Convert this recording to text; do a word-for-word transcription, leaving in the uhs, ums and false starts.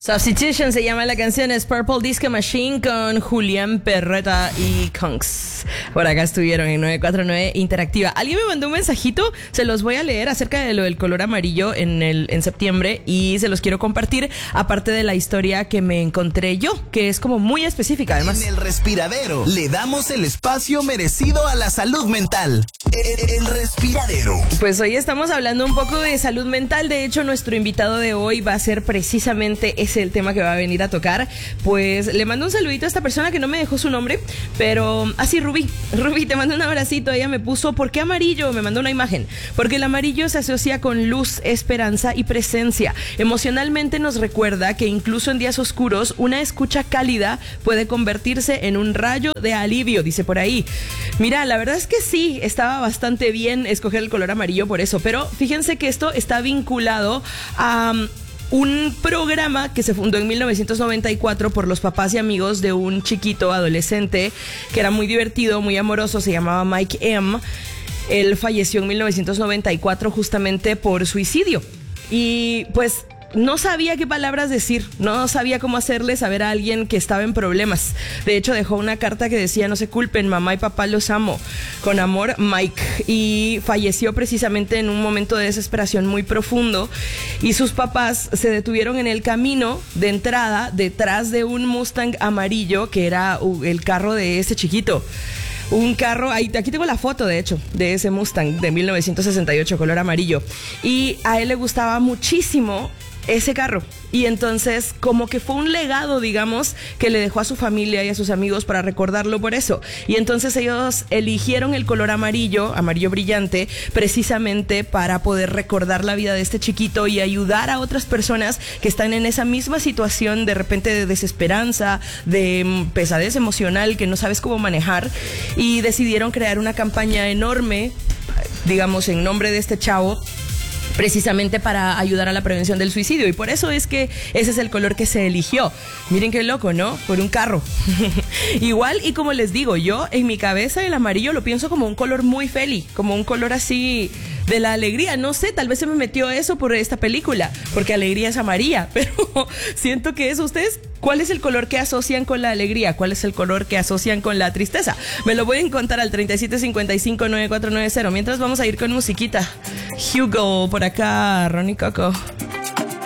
Substitution se llama la canción, es Purple Disco Machine con Julián Perreta y Kunks. Por acá estuvieron en nueve cuatro nueve Interactiva. Alguien me mandó un mensajito, se los voy a leer acerca de lo del color amarillo en, el, en septiembre y se los quiero compartir, aparte de la historia que me encontré yo, que es como muy específica además. En el respiradero le damos el espacio merecido a la salud mental. El, el respiradero. Pues hoy estamos hablando un poco de salud mental. De hecho, nuestro invitado de hoy va a ser precisamente ese el tema que va a venir a tocar. Pues le mando un saludito a esta persona que no me dejó su nombre, pero así, Rubí. Rubí, te mando un abracito. Ella me puso, ¿por qué amarillo? Me mandó una imagen. Porque el amarillo se asocia con luz, esperanza y presencia. Emocionalmente nos recuerda que incluso en días oscuros, una escucha cálida puede convertirse en un rayo de alivio, dice por ahí. Mira, la verdad es que sí, estaba bastante bien escoger el color amarillo por eso, pero fíjense que esto está vinculado a Um, un programa que se fundó en mil novecientos noventa y cuatro por los papás y amigos de un chiquito adolescente que era muy divertido, muy amoroso, se llamaba Mike M. Él falleció en mil novecientos noventa y cuatro justamente por suicidio. Y pues no sabía qué palabras decir, no sabía cómo hacerle saber a alguien que estaba en problemas. De hecho, dejó una carta que decía: no se culpen, mamá y papá los amo. Con amor, Mike. Y falleció precisamente en un momento de desesperación muy profundo. Y sus papás se detuvieron en el camino de entrada detrás de un Mustang amarillo, que era el carro de ese chiquito. Un carro, ahí, aquí tengo la foto de hecho, de ese Mustang de mil novecientos sesenta y ocho, color amarillo. Y a él le gustaba muchísimo ese carro. Y entonces como que fue un legado, digamos, que le dejó a su familia y a sus amigos para recordarlo por eso. Y entonces ellos eligieron el color amarillo, amarillo brillante, precisamente para poder recordar la vida de este chiquito y ayudar a otras personas que están en esa misma situación de repente de desesperanza, de pesadez emocional que no sabes cómo manejar. Y decidieron crear una campaña enorme, digamos, en nombre de este chavo, precisamente para ayudar a la prevención del suicidio. Y por eso es que ese es el color que se eligió. Miren qué loco, ¿no? Por un carro. Igual, y como les digo, yo en mi cabeza el amarillo lo pienso como un color muy feliz, como un color así de la alegría. No sé, tal vez se me metió eso por esta película, porque alegría es amarilla, pero siento que eso. ¿Ustedes cuál es el color que asocian con la alegría? ¿Cuál es el color que asocian con la tristeza? Me lo voy a contar al treinta y siete cincuenta y cinco nueve cuatro nueve cero. Mientras vamos a ir con musiquita. Hugo, por acá, Ronnie Coco.